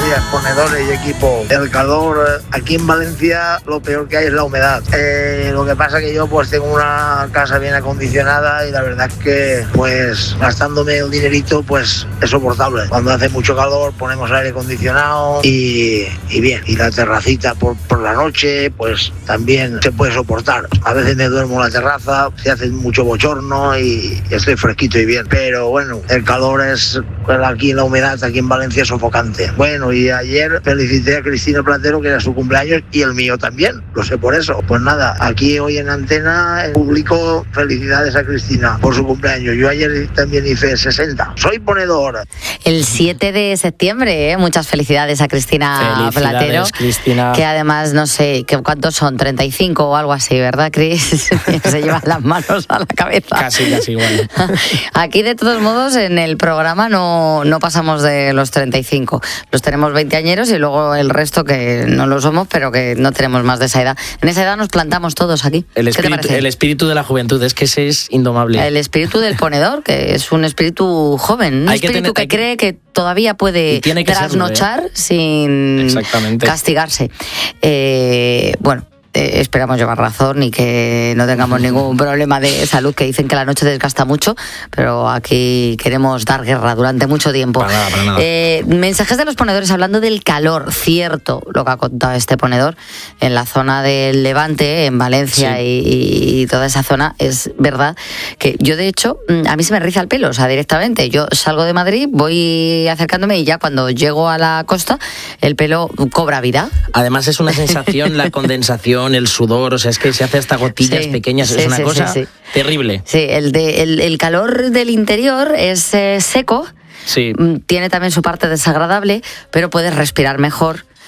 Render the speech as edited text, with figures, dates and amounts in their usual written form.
días, ponedores y equipo. El calor, aquí en Valencia lo peor que hay es la humedad. Lo que pasa que yo pues tengo una casa bien acondicionada y la verdad es que pues gastándome el dinerito pues es soportable. Cuando hace mucho calor ponemos aire acondicionado y bien. Y la terracita por la noche pues también se puede soportar. A veces me duermo en la terraza, se hace mucho bochorno y estoy fresquito y bien. Pero bueno, el calor es aquí, la humedad aquí en Valencia es sofocante. Bueno, y ayer felicité a Cristina Platero, que era su cumpleaños, y el mío también, lo sé por eso. Pues nada, aquí hoy en Antena, en público, felicidades a Cristina por su cumpleaños. Yo ayer también hice 60. Soy ponedor. El 7 de septiembre, muchas felicidades a Cristina Platero. Cristina. Que además, no sé, ¿cuántos son? 35 o algo así, ¿verdad, Cris? Se llevan las manos a la cabeza. Casi igual. Aquí, de todos modos, en el programa no pasamos de los 35. Los tenemos 20añeros y luego el resto que no lo somos, pero que no tenemos más de esa edad. En esa edad nos plantamos todos aquí. El espíritu de la juventud, es que ese es indomable. El espíritu del ponedor, que es un espíritu joven, un espíritu que cree que todavía puede trasnochar sin castigarse. Bueno, esperamos llevar razón y que no tengamos ningún problema de salud, que dicen que la noche desgasta mucho, pero aquí queremos dar guerra durante mucho tiempo. Para nada. Mensajes de los ponedores hablando del calor, cierto lo que ha contado este ponedor en la zona del Levante, en Valencia, sí. y toda esa zona. Es verdad que yo, de hecho, a mí se me riza el pelo, o sea, directamente. Yo salgo de Madrid, voy acercándome y ya cuando llego a la costa el pelo cobra vida. Además es una sensación, la condensación, el sudor, o sea, es que se hace hasta gotillas pequeñas, es una cosa terrible. Sí, el calor del interior es seco, sí. Tiene también su parte desagradable, pero puedes respirar mejor.